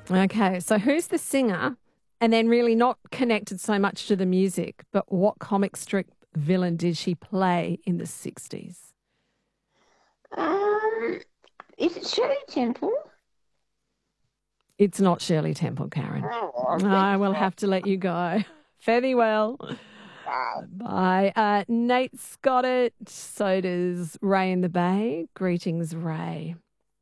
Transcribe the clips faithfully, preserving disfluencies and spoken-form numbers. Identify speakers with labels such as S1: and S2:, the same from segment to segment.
S1: Okay, so who's the singer? And then really not connected so much to the music, but what comic strip villain did she play in the sixties?
S2: Um, is it Shirley Temple?
S1: It's not Shirley Temple, Karen.
S2: Oh,
S1: I
S2: that's
S1: will
S2: right.
S1: have to let you go. Fare thee well.
S2: Wow.
S1: Bye. Uh, Nate's got it. So does Ray in the Bay. Greetings, Ray.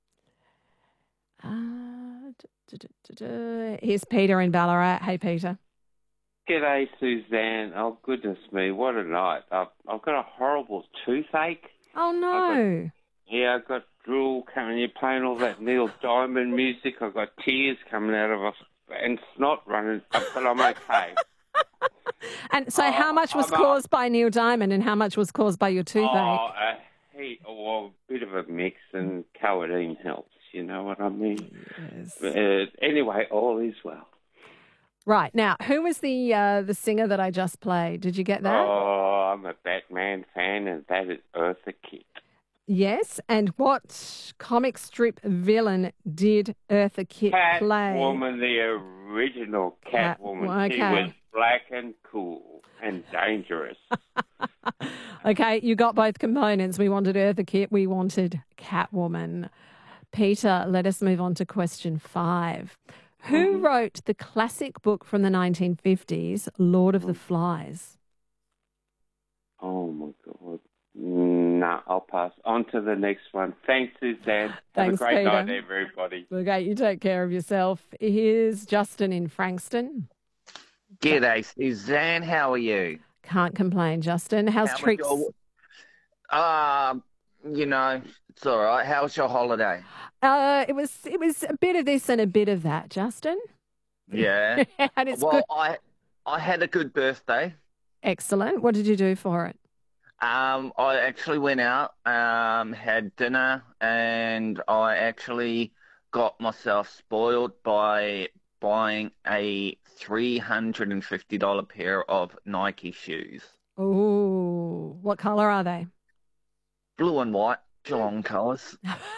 S1: Uh, duh, duh, duh, duh. Here's Peter in Ballarat. Hey, Peter.
S3: G'day, Suzanne. Oh, goodness me, what a night. I've, I've got a horrible toothache.
S1: Oh,
S3: I've
S1: no.
S3: got, yeah, I've got drool coming. You're playing all that Neil Diamond music. I've got tears coming out of us and snot running, but I'm okay.
S1: And so
S3: Oh,
S1: how much was
S3: I'm a-
S1: caused by Neil Diamond and how much was caused by your toothache?
S3: Oh, a heat, or a bit of a mix, and codeine helps, you know what I mean?
S1: Yes.
S3: Uh, anyway, all is well.
S1: Right. Now, who was the uh, the singer that I just played? Did you get that?
S3: Oh, I'm a Batman fan, and that is Eartha Kitt.
S1: Yes. And what comic strip villain did Eartha Kitt play?
S3: Catwoman, the original
S1: Cat-
S3: Catwoman. She
S1: okay.
S3: was black and cool and dangerous.
S1: Okay, you got both components. We wanted Eartha Kitt, we wanted Catwoman. Peter, let us move on to question five. Who
S3: Mm-hmm.
S1: wrote the classic book from the nineteen fifties, Lord of the Flies?
S3: Oh, my God. Nah, I'll pass. On to the next one. Thanks, Suzanne.
S1: Thanks,
S3: Have a great
S1: Peter.
S3: night, everybody.
S1: Okay, you take care of yourself. Here's Justin in Frankston.
S4: G'day, Suzanne. How are you?
S1: Can't complain, Justin. How's
S4: How was
S1: tricks?
S4: your- Um, you know, it's all right. How was your holiday?
S1: Uh, it was it was a bit of this and a bit of that, Justin.
S4: Yeah.
S1: And it's
S4: well,
S1: good.
S4: I I had a good birthday.
S1: Excellent. What did you do for it?
S4: Um, I actually went out, um, had dinner, and I actually got myself spoiled by buying a three hundred and fifty dollar pair of Nike shoes,
S1: Oh, what colour are they?
S4: blue and white, Geelong colours.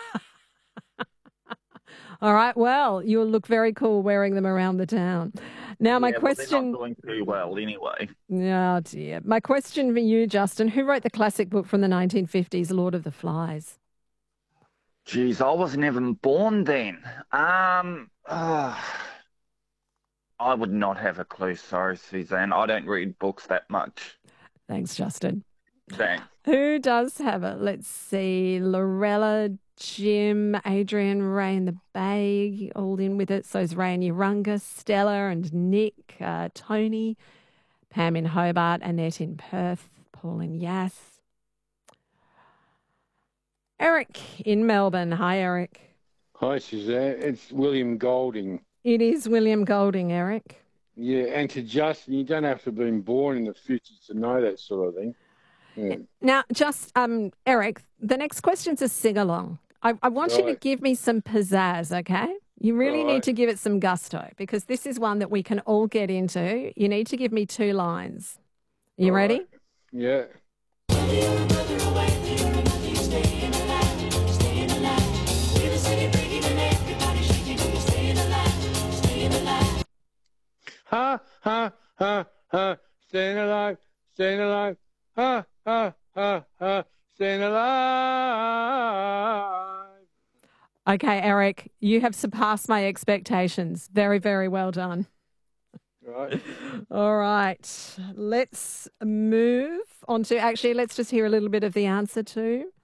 S1: All right. Well, you'll look very cool wearing them around the town. Now, my
S4: Yeah, but they're
S1: question.
S4: not doing too well anyway.
S1: Oh dear. My question for you, Justin. Who wrote the classic book from the nineteen fifties, Lord of the Flies?
S4: Jeez, I wasn't even born then. Um, ah, I would not have a clue. Sorry, Suzanne. I don't read books that much.
S1: Thanks, Justin.
S4: Thanks.
S1: Who does have it? Let's see. Lorella, Jim, Adrian, Ray in the Bay, all in with it. So's Ray in Urunga, Stella and Nick, uh, Tony, Pam in Hobart, Annette in Perth, Paul in Yass. Eric in Melbourne. Hi, Eric.
S5: Hi, Suzanne. It's William Golding.
S1: It is William Golding, Eric.
S5: Yeah, and to Justin, you don't have to have been born in the fifties to know that sort of thing. Yeah.
S1: Now, just, um, Eric, the next question's a sing-along. I, I want you to
S5: Right.
S1: give me some pizzazz, okay? You really need
S5: Right.
S1: to give it some gusto because this is one that we can all get into. You need to give me two lines. You
S5: All
S1: ready?
S5: right. Yeah. Ha, ha, ha, ha, staying alive, staying alive. Ha, ha, ha, ha, staying alive.
S1: Okay, Eric, you have surpassed my expectations. Very, very well done.
S5: Right.
S1: All right, let's move on to, actually, let's just hear a little bit of the answer too.